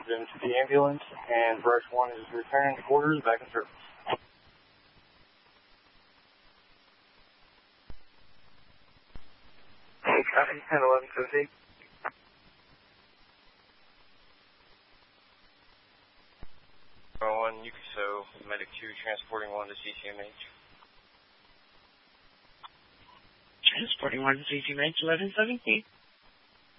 them to the ambulance, and Brush 1 is returning to quarters back in service. Copy, 10-11-50. One UCSO, Medic 2, transporting 1 to CCMH. Transporting 1 to CCMH, 11-17.